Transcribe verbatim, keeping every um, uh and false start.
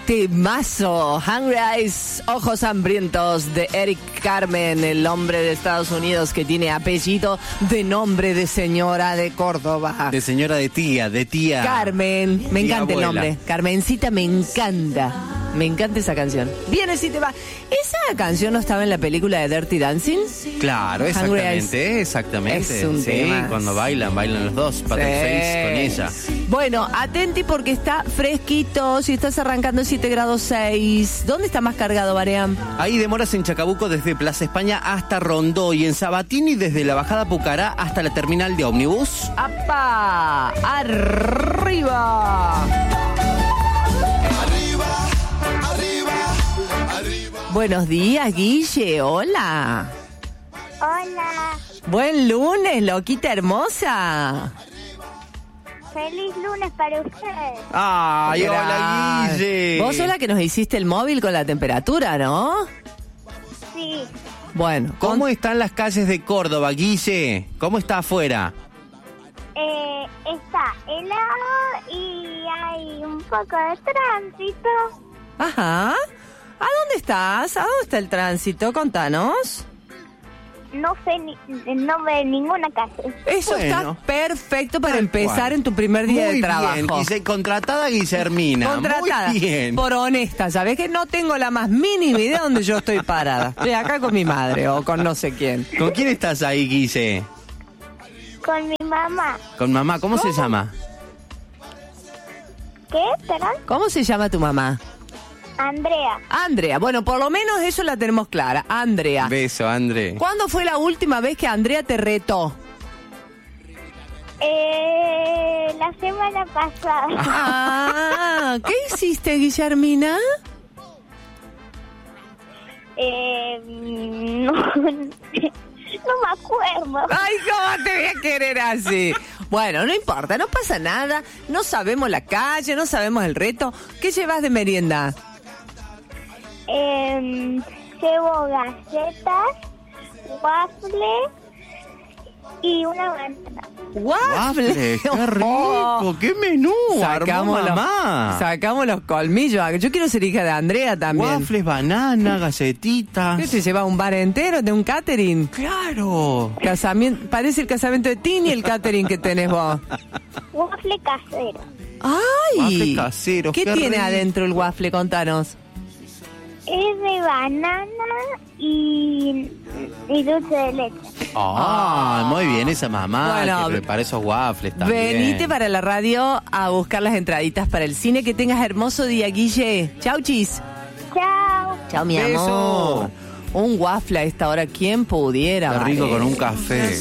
Temazo, Hungry Eyes, Ojos Hambrientos, de Eric Carmen, el hombre de Estados Unidos que tiene apellido de nombre de señora de Córdoba. De señora, de tía, de tía. Carmen, me tía encanta abuela. el nombre. Carmencita, me encanta. Me encanta esa canción. Viene si te va. ¿Esa canción no estaba en la película de Dirty Dancing? Claro, Hungry exactamente, Eyes. exactamente. Es un sí, tema. cuando bailan, bailan los dos, Patrick Swayze con ella. Bueno, atenti porque está fresquito, si estás arrancando siete grados seis. ¿Dónde está más cargado, Baream? Hay demoras en Chacabuco desde Plaza España hasta Rondó y en Sabatini desde la bajada Pucará hasta la terminal de ómnibus. ¡Apa! ¡Arriba! Buenos días, Guille. Hola. Hola, Buen lunes, loquita hermosa. feliz lunes para ustedes. ¡Ay, hola, Gracias. Guille! Vos sos la que nos hiciste el móvil con la temperatura, ¿no? Sí, Bueno, ¿Cómo con- están las calles de Córdoba, Guille? ¿Cómo está afuera? eh, está helado y hay un poco de tránsito. Ajá. ¿A dónde estás? ¿A dónde está el tránsito? Contanos. No sé ni, el nombre de ninguna calle. Eso Bueno. está perfecto para Tal empezar cual. en tu primer día Muy de trabajo. bien, Guille, contratada Guillermina. Contratada. Muy bien. Por honesta, ¿sabés que no tengo la más mínima idea de dónde yo estoy parada? Estoy acá con mi madre o con no sé quién. ¿Con quién estás ahí, Guille? Con mi mamá. Con mamá, ¿cómo, se llama? ¿Qué? ¿Perdón? ¿Cómo se llama tu mamá? Andrea. Andrea. Bueno, por lo menos eso la tenemos clara. Andrea. Beso, André. ¿Cuándo fue la última vez que Andrea te retó? Eh, la semana pasada. Ah, ¿qué hiciste, Guillermina? Eh, no, no me acuerdo. Ay, ¿cómo te voy a querer así? Bueno, no importa, no pasa nada. No sabemos la calle, no sabemos el reto. ¿Qué llevas de merienda? Eh, llevo galletas, waffle y una banana. ¡Waffle! Waffle, ¡Qué rico! Oh, ¡Qué menú! sacamos, Armó los, mamá. sacamos los colmillos. Yo quiero ser hija de Andrea también. Waffles, banana, galletitas. ¿Qué se lleva un bar entero de un catering? ¡Claro! Casamiento, parece el casamiento de Tini el catering que tenés vos. Waffle casero. ¡Ay! Waffle casero, ¿Qué qué tiene rico. adentro el waffle? Contanos. Es de banana y, y dulce de leche. ¡Ah! Muy bien esa mamá Bueno, que prepara esos waffles también. Venite para la radio a buscar las entraditas para el cine. Que tengas hermoso día, Guille. Chau, chis. Chao. Chao, mi Beso. amor. Un waffle a esta hora, ¿quién pudiera? Qué rico vale? con un café.